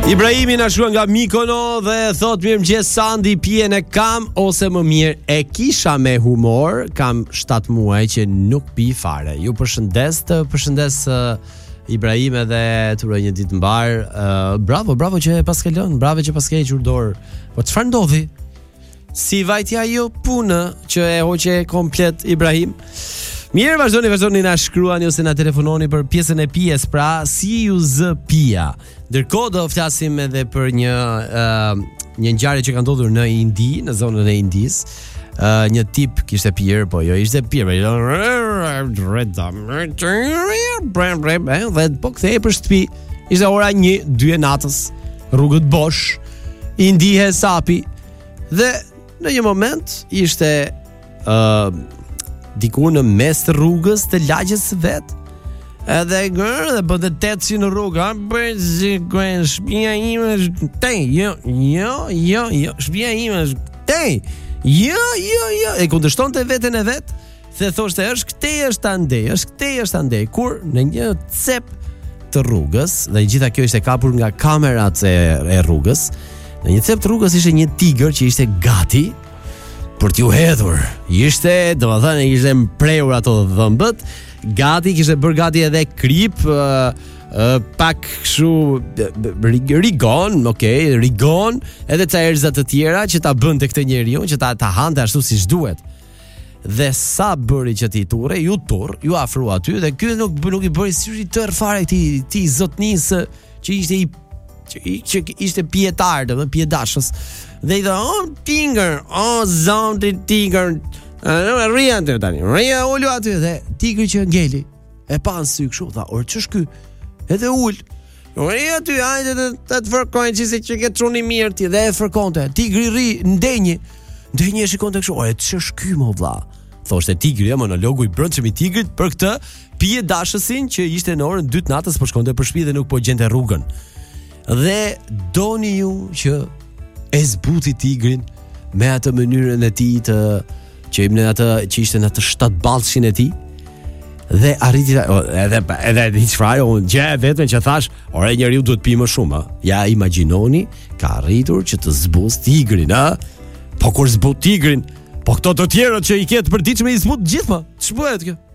Ibrahimi na shkruan nga Mikono dhe thot mirëmëngjes Sandi, pijen e kam ose më mirë e kisha me humor, kam 7 muaj që nuk pi fare. Ju përshëndes Ibrahim edhe të uroj një ditë mbar. Bravo që pas ke lënë, bravo që pas ke hequr dorë. Po çfarë ndodhi? Si vajtja jo punë që e hoqe komplet Ibrahim? Mirë, vazhdoni na shkruani ose na telefononi për pjesën e pijes, pra si ju zë pija. Ndërkohë do flasim edhe për një ngjarje që ka ndodhur në Indi, në zonën e Indis. Një tip kishte pirë, po jo ishte pirë. Dhe po kthehej për shtëpi. Ishte ora 1-2 e natës, rrugët bosh, i ndihe sapi. Dhe në një moment ishte diku në mes të rrugës të lagjes së vet. Edhe dhe bënte tetësi në rrugë, shtëpia ime shtëpia ime e kundërshtonte veten e vet, dhe thoshte është këtej është andej, kur në një cep të rrugës, dhe gjitha kjo ishte kapur nga kamerat e rrugës, në një cep të rrugës ishte një tigër që ishte gati për t'ju hedhur. Ishte mprehur ato dhëmbët, gati, kishte bërë gati edhe krip, pak kështu rigon, edhe ca erza të tjera që ta bënte këtë njeriu, që ta hante ashtu siç duhet. Dhe sa bëri që ti turre, ju afru aty, dhe ky nuk i bëri syri tërë fare këtij zotnisë që ishte pietar, domethënë piedashës. Dhe i tha, tigër, zonti tigër, rria aty tani, ulu aty, dhe tigri që ngeli, e pa në sy kështu, tha, ç'është ky? Edhe ul, rria aty, hajde të fërkojnë që ke truni mirë ti, dhe e fërkonte, tigri ndenjë e shikonte kështu, ç'është ky mo vlla? Thoshte tigri, monologu i brendshëm i tigrit për këtë piedashësin që ishte në orën 2 të natës, po shkonte për shtëpi dhe nuk po gjente rrugën. Dhe doni ju që e zbuti tigrin me atë mënyrën e tij që ishte në atë 7 ballshin e tij, dhe arriti edhe çfarë gjë vetëm që thash, njeriu duhet pi më shumë. Ja imagjinoni, ka arritur që të zbus tigrin, po kur zbut tigrin, po këto të tjerët që i ketë përditshme i zbut gjithë, ç'bëhet kjo?